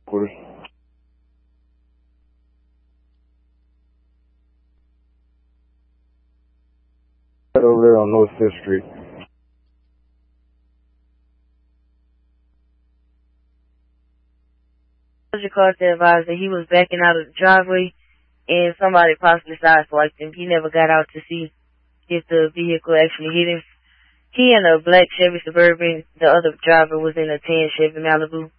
Quarters. Over there on North 5th Street. Your car to advise that he was backing out of the driveway and somebody possibly sideswiped him. He never got out to see if the vehicle actually hit him. He in a black Chevy Suburban. The other driver was in a tan Chevy Malibu.